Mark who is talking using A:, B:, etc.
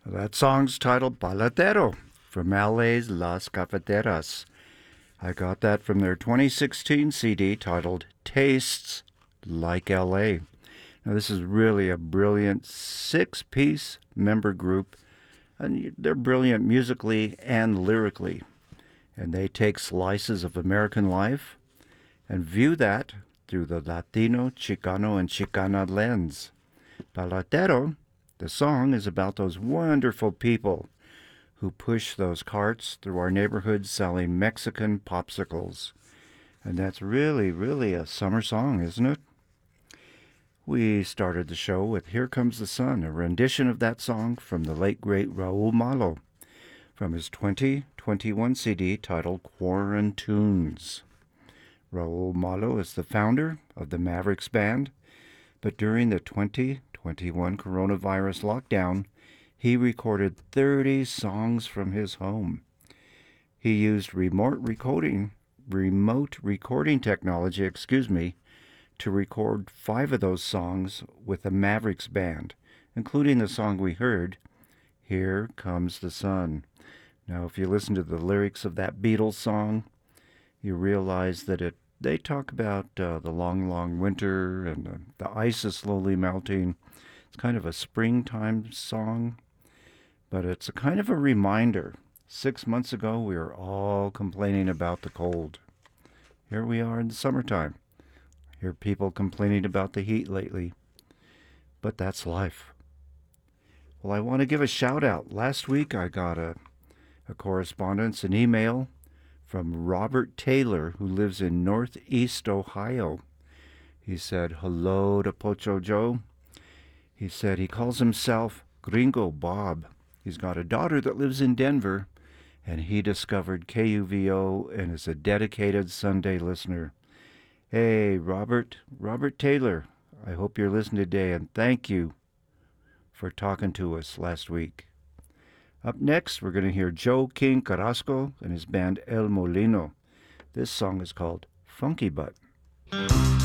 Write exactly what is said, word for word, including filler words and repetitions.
A: That song's titled Baladero from L A's Las Cafeteras. I got that from their twenty sixteen C D titled Tastes Like L A. Now, this is really a brilliant six-piece member group, and they're brilliant musically and lyrically. And they take slices of American life and view that through the Latino, Chicano, and Chicana lens. Baladero, the song, is about those wonderful people who push those carts through our neighborhoods selling Mexican popsicles. And that's really, really a summer song, isn't it? We started the show with Here Comes the Sun, a rendition of that song from the late, great Raul Malo, from his twenty twenty-one C D titled Quarantunes. Raul Malo is the founder of the Mavericks Band, but during the twenty twenty-one coronavirus lockdown, he recorded thirty songs from his home. He used remote recording, remote recording technology, excuse me, to record five of those songs with the Mavericks Band, including the song we heard, Here Comes the Sun. Now, if you listen to the lyrics of that Beatles song, you realize that it they talk about uh, the long, long winter and the, the ice is slowly melting. It's kind of a springtime song, but it's a kind of a reminder. Six months ago, we were all complaining about the cold. Here we are in the summertime. Hear people complaining about the heat lately. But that's life. Well, I want to give a shout out. Last week, I got a, a correspondence, an email from Robert Taylor, who lives in Northeast Ohio. He said, hello to Pocho Joe. He said he calls himself Gringo Bob. He's got a daughter that lives in Denver, and he discovered K U V O and is a dedicated Sunday listener. Hey, Robert, Robert Taylor, I hope you're listening today, and thank you for talking to us last week. Up next, we're going to hear Joe King Carrasco and his band El Molino. This song is called Funky Butt.